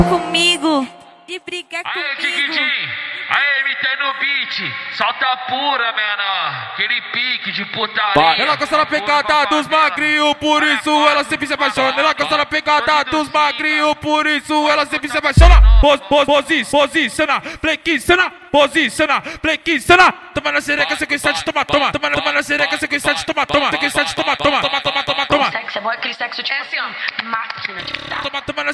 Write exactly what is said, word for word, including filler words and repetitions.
comigo, de brigar Aê, comigo. Tiquitim! Aê, M T no beat! Solta pura, menor! Aquele pique de putaria! Ela gosta da pegada dos magrinhos, por isso ela sempre se apaixona. Ela gosta da pegada dos magrinhos, por isso ela sempre se apaixona. Pos, pos, posi, posiciona, flexiona, posiciona, flexiona. Toma na sereca, sequência de toma, toma, toma.